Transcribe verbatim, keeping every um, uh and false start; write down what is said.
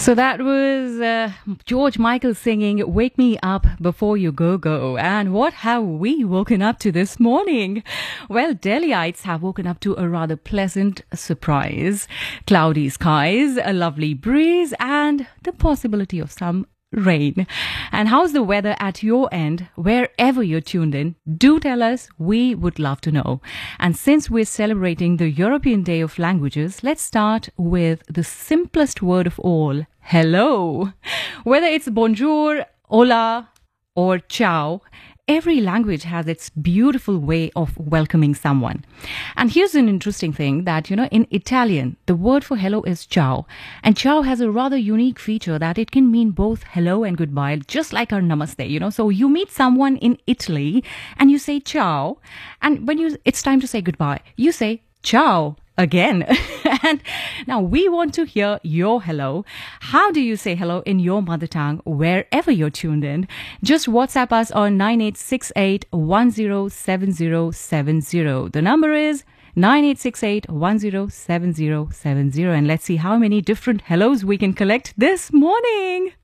So that was uh, George Michael singing Wake Me Up Before You Go Go. And what have we woken up to this morning? Well, Delhiites have woken up to a rather pleasant surprise. Cloudy skies, a lovely breeze, and the possibility of some rain. And how's the weather at your end? Wherever you're tuned in, do tell us. We would love to know. And since we're celebrating the European Day of Languages, let's start with the simplest word of all, hello. Whether it's bonjour, hola, or ciao, every language has its beautiful way of welcoming someone. And here's an interesting thing that, you know, in Italian, the word for hello is ciao. And ciao has a rather unique feature that it can mean both hello and goodbye, just like our namaste, you know. So you meet someone in Italy and you say ciao. And when you it's time to say goodbye, you say ciao again. And now we want to hear your hello. How do you say hello in your mother tongue wherever you're tuned in? Just WhatsApp us on nine eight six eight, one zero seven zero seven zero. The number is nine eight six eight, one zero seven zero seven zero. And let's see how many different hellos we can collect this morning.